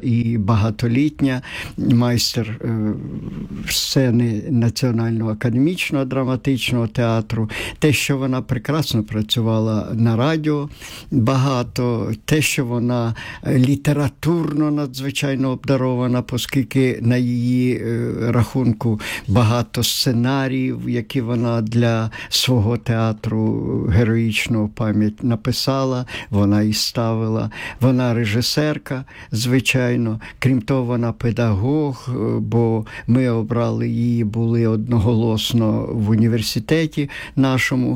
і багатолітня, майстер сцени Національного академічного драматичного театру. Те, що вона прекрасно працювала на радіо багато, те, що вона літературно надзвичайно обдарована, оскільки на її рахунку багато сценаріїв, які вона для свого театру героїчного пам'ять написала, вона і ставила. Вона режисерка, звичайно. Крім того, вона педагог, бо ми обрали її, були одноголосно в університеті нашому,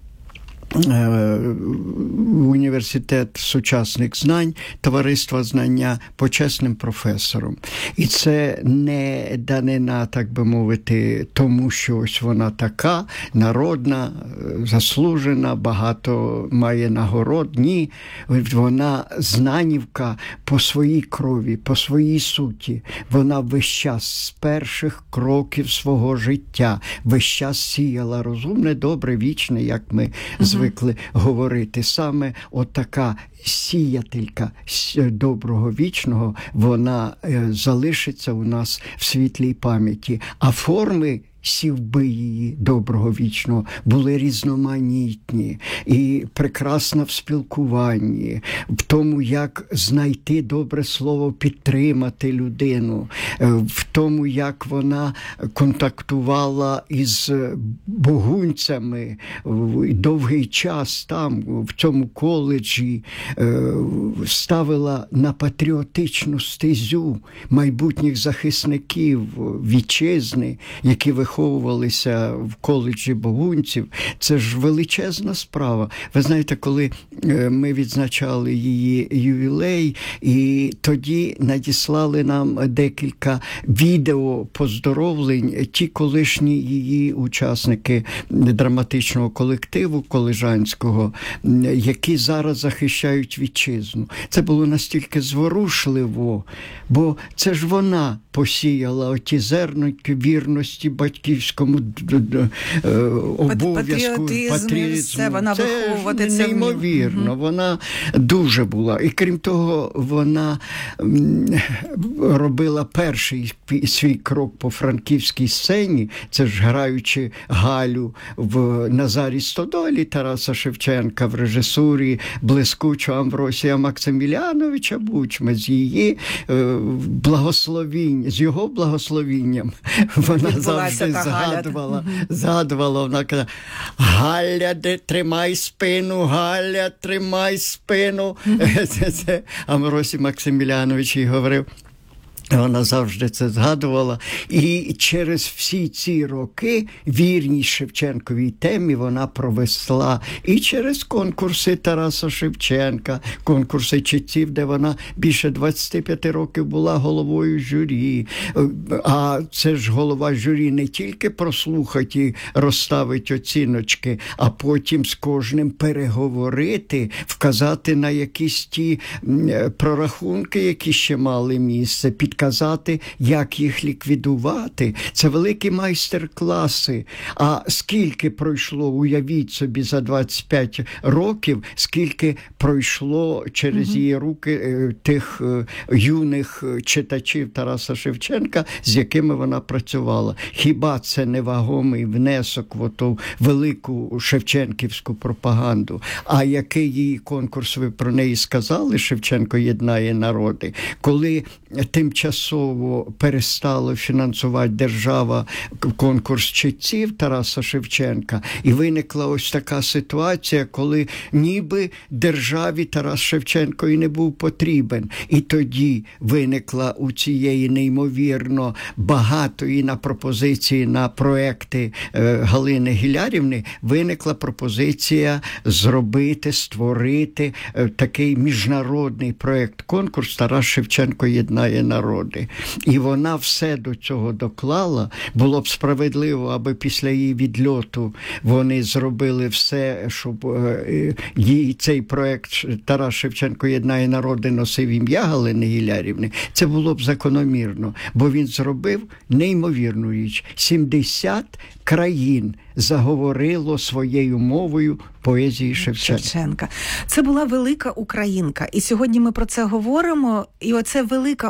університет сучасних знань, товариства знання, почесним професором. І це не данина, так би мовити, тому що ось вона така, народна, заслужена, багато має нагород. Ні, вона знанівка по своїй крові, по своїй суті. Вона весь час з перших кроків свого життя, весь час сіяла розумне, добре, вічне, як ми звикли говорити. Саме отака сіятелька доброго вічного, вона залишиться у нас в світлій пам'яті. А форми сівби її доброго вічного були різноманітні і прекрасна в спілкуванні, в тому, як знайти добре слово, підтримати людину, в тому, як вона контактувала із богунцями довгий час там, в цьому коледжі, ставила на патріотичну стезю майбутніх захисників вітчизни, які виховувалися в коледжі богунців. Це ж величезна справа. Ви знаєте, коли ми відзначали її ювілей, і тоді надіслали нам декілька відео поздоровлень, ті колишні її учасники драматичного колективу колежанського, які зараз захищають вітчизну. Це було настільки зворушливо, бо це ж вона посіяла оті зерники вірності батьківському обов'язку, патріотизму. Вона виховувати це неймовірно. Вона дуже була. І крім того, вона робила перший свій крок по франківській сцені, це ж граючи Галю в Назарі Стодолі Тараса Шевченка, в режисурі блискучого Амвросія Максиміляновича Бучми, з її благословіння, з його благословінням вона завжди згадувала, вона казала: Галя, тримай спину, Галя, тримай спину. Це Амвросій Максимілянович їй говорив. Вона завжди це згадувала. І через всі ці роки вірність Шевченковій темі вона провесла і через конкурси Тараса Шевченка, конкурси читців, де вона більше 25 років була головою журі. А це ж голова журі не тільки прослухать і розставить оціночки, а потім з кожним переговорити, вказати на якісь ті прорахунки, які ще мали місце, казати, як їх ліквідувати. Це великі майстер-класи. А скільки пройшло, уявіть собі, за 25 років, скільки пройшло через її руки тих юних читачів Тараса Шевченка, з якими вона працювала. Хіба це не вагомий внесок в оту велику шевченківську пропаганду? А який її конкурс, ви про неї сказали, Шевченко єднає народи, коли тимчасово перестала фінансувати держава конкурс читців Тараса Шевченка, і виникла ось така ситуація, коли ніби державі Тарас Шевченко і не був потрібен. І тоді виникла у цієї неймовірно багатої на пропозиції, на проекти Галини Гілярівни, виникла пропозиція зробити, створити такий міжнародний проект-конкурс «Тарас Шевченко єднає народи». І вона все до цього доклала. Було б справедливо, аби після її відльоту вони зробили все, щоб їй цей проект «Тарас Шевченко єднає народи» носив ім'я Галини Гілярівни. Це було б закономірно, бо він зробив неймовірну річ. 70 країн заговорило своєю мовою поезії Шевченка. Це була велика українка. І сьогодні ми про це говоримо. І оце велика